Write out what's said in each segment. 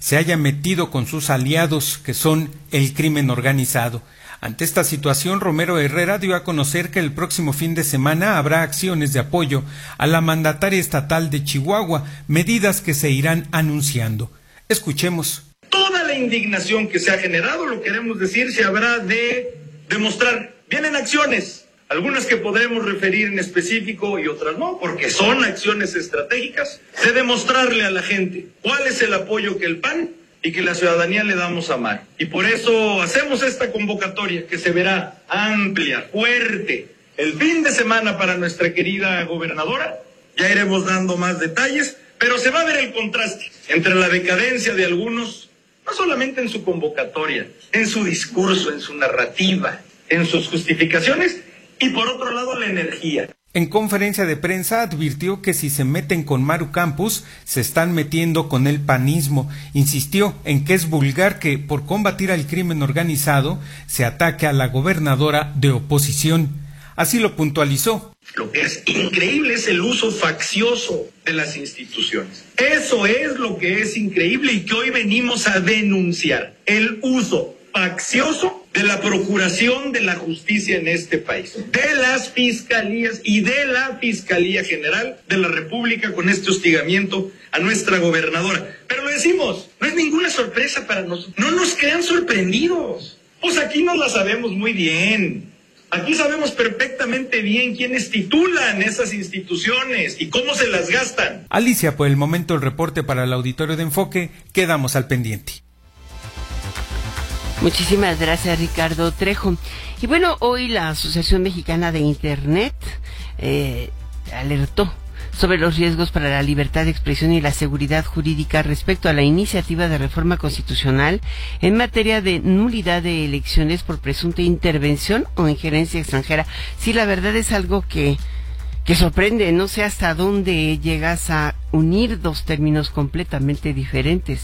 se haya metido con sus aliados, que son el crimen organizado. Ante esta situación, Romero Herrera dio a conocer que el próximo fin de semana habrá acciones de apoyo a la mandataria estatal de Chihuahua, medidas que se irán anunciando. Escuchemos. Toda la indignación que se ha generado, lo queremos decir, se habrá de demostrar. Vienen acciones, algunas que podremos referir en específico y otras no, porque son acciones estratégicas, de demostrarle a la gente cuál es el apoyo que el PAN y que la ciudadanía le damos a MAR. Y por eso hacemos esta convocatoria que se verá amplia, fuerte, el fin de semana para nuestra querida gobernadora. Ya iremos dando más detalles, pero se va a ver el contraste entre la decadencia de algunos, no solamente en su convocatoria, en su discurso, en su narrativa, en sus justificaciones, y por otro lado la energía. En conferencia de prensa advirtió que si se meten con Maru Campos, se están metiendo con el panismo. Insistió en que es vulgar que, por combatir al crimen organizado, se ataque a la gobernadora de oposición. Así lo puntualizó. Lo que es increíble es el uso faccioso de las instituciones. Eso es lo que es increíble y que hoy venimos a denunciar. El uso faccioso de la procuración de la justicia en este país, de las fiscalías y de la Fiscalía General de la República con este hostigamiento a nuestra gobernadora. Pero lo decimos, no es ninguna sorpresa para nosotros. No nos crean sorprendidos. Pues aquí nos la sabemos muy bien. Aquí sabemos perfectamente bien quiénes titulan esas instituciones y cómo se las gastan. Alicia, por el momento el reporte para el auditorio de Enfoque. Quedamos al pendiente. Muchísimas gracias, Ricardo Trejo. Y bueno, hoy la Asociación Mexicana de Internet alertó sobre los riesgos para la libertad de expresión y la seguridad jurídica respecto a la iniciativa de reforma constitucional en materia de nulidad de elecciones por presunta intervención o injerencia extranjera. Sí, la verdad es algo que sorprende. No sé hasta dónde llegas a unir dos términos completamente diferentes.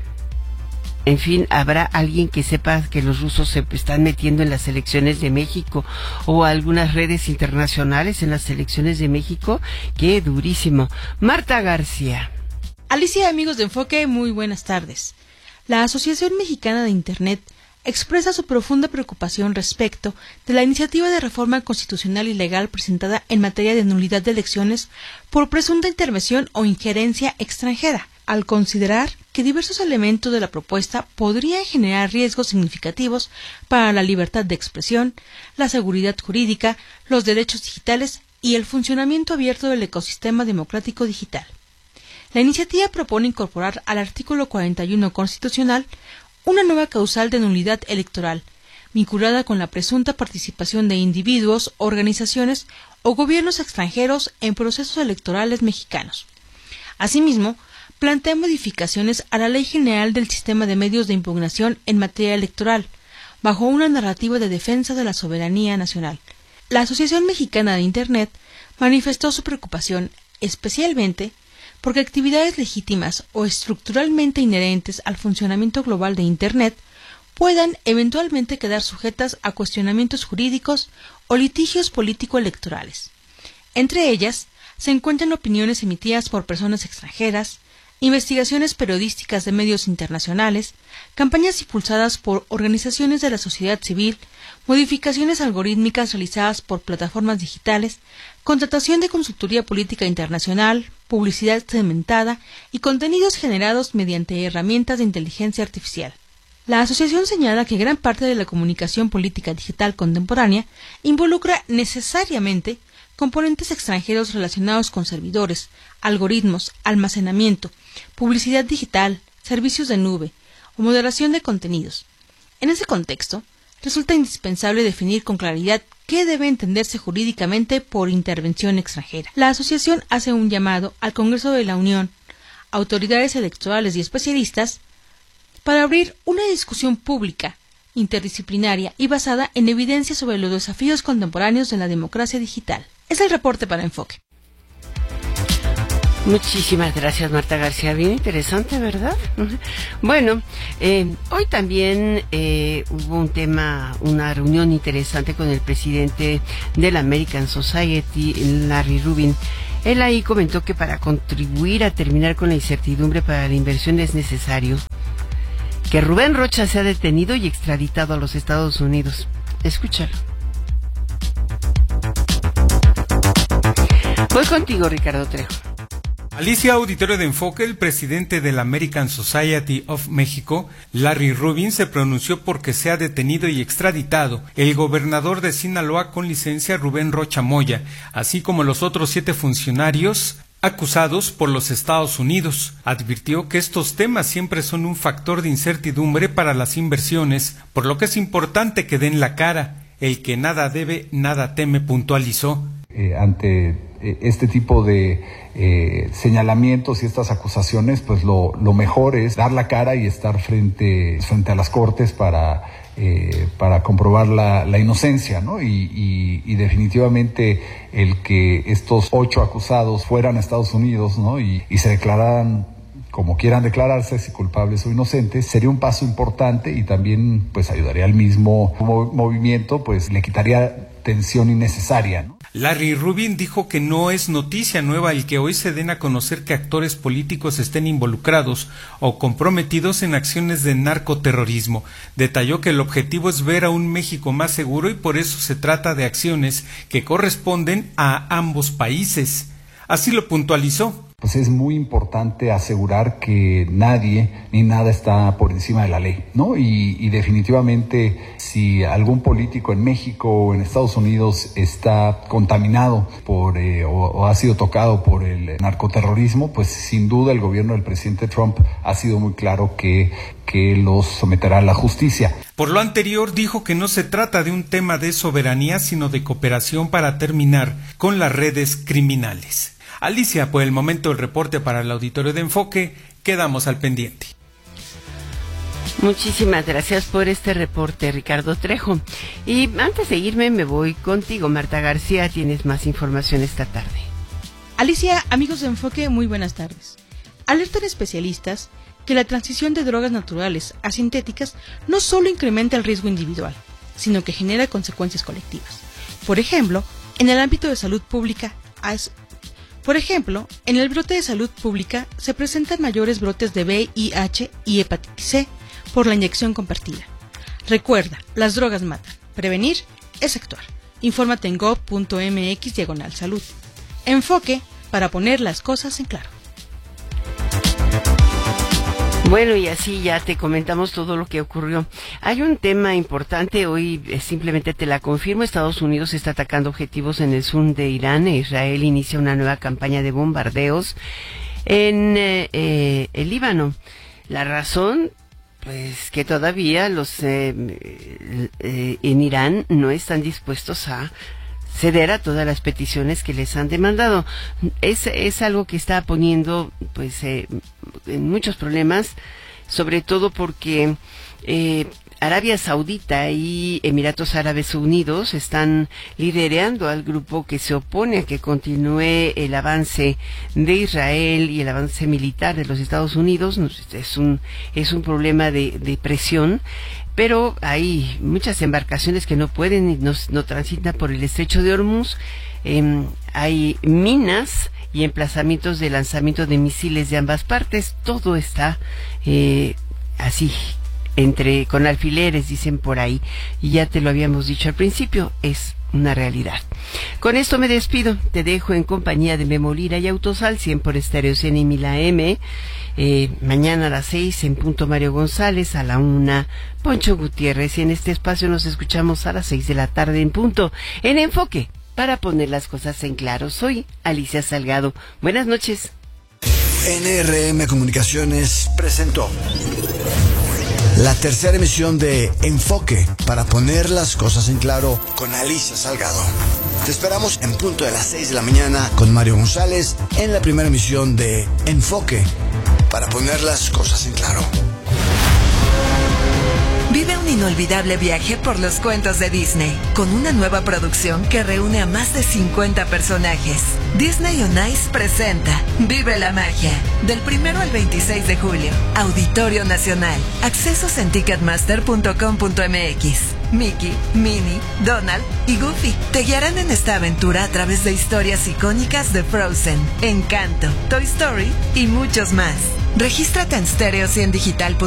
En fin, ¿habrá alguien que sepa que los rusos se están metiendo en las elecciones de México o algunas redes internacionales en las elecciones de México? ¡Qué durísimo! Marta García. Alicia, amigos de Enfoque, muy buenas tardes. La Asociación Mexicana de Internet expresa su profunda preocupación respecto de la iniciativa de reforma constitucional y legal presentada en materia de nulidad de elecciones por presunta intervención o injerencia extranjera, al considerar que diversos elementos de la propuesta podrían generar riesgos significativos para la libertad de expresión, la seguridad jurídica, los derechos digitales y el funcionamiento abierto del ecosistema democrático digital. La iniciativa propone incorporar al artículo 41 constitucional una nueva causal de nulidad electoral, vinculada con la presunta participación de individuos, organizaciones o gobiernos extranjeros en procesos electorales mexicanos. Asimismo, plantea modificaciones a la Ley General del Sistema de Medios de Impugnación en materia electoral, bajo una narrativa de defensa de la soberanía nacional. La Asociación Mexicana de Internet manifestó su preocupación, especialmente porque actividades legítimas o estructuralmente inherentes al funcionamiento global de Internet puedan eventualmente quedar sujetas a cuestionamientos jurídicos o litigios político-electorales. Entre ellas se encuentran opiniones emitidas por personas extranjeras, investigaciones periodísticas de medios internacionales, campañas impulsadas por organizaciones de la sociedad civil, modificaciones algorítmicas realizadas por plataformas digitales, contratación de consultoría política internacional, publicidad segmentada y contenidos generados mediante herramientas de inteligencia artificial. La asociación señala que gran parte de la comunicación política digital contemporánea involucra necesariamente componentes extranjeros relacionados con servidores, algoritmos, almacenamiento, publicidad digital, servicios de nube o moderación de contenidos. En ese contexto, resulta indispensable definir con claridad qué debe entenderse jurídicamente por intervención extranjera. La asociación hace un llamado al Congreso de la Unión, autoridades electorales y especialistas para abrir una discusión pública, interdisciplinaria y basada en evidencia sobre los desafíos contemporáneos de la democracia digital. Es el reporte para Enfoque. Muchísimas gracias, Marta García. Bien interesante, ¿verdad? Bueno, hoy también hubo una reunión interesante con el presidente de la American Society, Larry Rubin. Él ahí comentó que para contribuir a terminar con la incertidumbre para la inversión es necesario que Rubén Rocha sea detenido y extraditado a los Estados Unidos. Escúchalo. Voy contigo, Ricardo Trejo. Alicia, auditorio de Enfoque, el presidente de la American Society of México, Larry Rubin, se pronunció porque sea detenido y extraditado el gobernador de Sinaloa con licencia Rubén Rocha Moya, así como los otros 7 funcionarios acusados por los Estados Unidos. Advirtió que estos temas siempre son un factor de incertidumbre para las inversiones, por lo que es importante que den la cara. El que nada debe, nada teme, puntualizó. Ante este tipo de señalamientos y estas acusaciones, pues lo mejor es dar la cara y estar frente a las cortes para comprobar la inocencia, ¿no? Y definitivamente el que estos 8 acusados fueran a Estados Unidos, ¿no? Y se declararan como quieran declararse, si culpables o inocentes, sería un paso importante y también pues ayudaría al mismo movimiento, pues le quitaría tensión innecesaria, ¿no? Larry Rubin dijo que no es noticia nueva el que hoy se den a conocer que actores políticos estén involucrados o comprometidos en acciones de narcoterrorismo. Detalló que el objetivo es ver a un México más seguro y por eso se trata de acciones que corresponden a ambos países. Así lo puntualizó. Pues es muy importante asegurar que nadie ni nada está por encima de la ley, ¿no? Y definitivamente si algún político en México o en Estados Unidos está contaminado por o ha sido tocado por el narcoterrorismo, pues sin duda el gobierno del presidente Trump ha sido muy claro que los someterá a la justicia. Por lo anterior, dijo que no se trata de un tema de soberanía, sino de cooperación para terminar con las redes criminales. Alicia, por el momento el reporte para el auditorio de Enfoque, quedamos al pendiente. Muchísimas gracias por este reporte, Ricardo Trejo. Y antes de irme, me voy contigo, Marta García, tienes más información esta tarde. Alicia, amigos de Enfoque, muy buenas tardes. Alertan especialistas que la transición de drogas naturales a sintéticas no solo incrementa el riesgo individual, sino que genera consecuencias colectivas. Por ejemplo, en el ámbito de salud pública, en el brote de salud pública se presentan mayores brotes de VIH y hepatitis C por la inyección compartida. Recuerda, las drogas matan. Prevenir es actuar. Infórmate en gov.mx/salud. Enfoque para poner las cosas en claro. Bueno, y así ya te comentamos todo lo que ocurrió. Hay un tema importante, hoy simplemente te la confirmo, Estados Unidos está atacando objetivos en el sur de Irán e Israel inicia una nueva campaña de bombardeos en el Líbano. La razón, pues que todavía los en Irán no están dispuestos a ceder a todas las peticiones que les han demandado. Es algo que está poniendo pues en muchos problemas, sobre todo porque Arabia Saudita y Emiratos Árabes Unidos están liderando al grupo que se opone a que continúe el avance de Israel y el avance militar de los Estados Unidos. Es un problema de presión, pero hay muchas embarcaciones que no pueden y no transitan por el estrecho de Hormuz. Hay minas y emplazamientos de lanzamiento de misiles de ambas partes. Todo está así, con alfileres, dicen por ahí, y ya te lo habíamos dicho al principio, es una realidad. Con esto me despido, te dejo en compañía de Memo Lira y Autosal, 100 por Estéreo 100 y 1000 AM. Mañana a las 6 en punto Mario González, a la 1 Poncho Gutiérrez, y en este espacio nos escuchamos a las 6 de la tarde en punto, en Enfoque, para poner las cosas en claro. Soy Alicia Salgado. Buenas noches. NRM Comunicaciones presentó la tercera emisión de Enfoque, para poner las cosas en claro, con Alicia Salgado. Te esperamos en punto de las 6 de la mañana con Mario González en la primera emisión de Enfoque, para poner las cosas en claro. Vive un inolvidable viaje por los cuentos de Disney, con una nueva producción que reúne a más de 50 personajes. Disney on Ice presenta Vive la Magia, del 1 al 26 de julio. Auditorio Nacional. Accesos en ticketmaster.com.mx. Mickey, Minnie, Donald y Goofy te guiarán en esta aventura a través de historias icónicas de Frozen, Encanto, Toy Story y muchos más. Regístrate en Stereo 100 Digital.